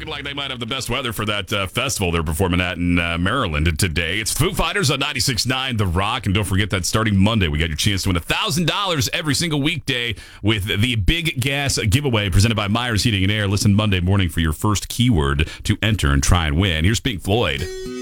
like they might have the best weather for that festival they're performing at in Maryland today. It's Foo Fighters on 96.9 The Rock. And don't forget that starting Monday, we got your chance to win $1,000 every single weekday with the Big Gas giveaway presented by Myers Heating and Air. Listen Monday morning for your first keyword to enter and try and win. Here's Pink Floyd.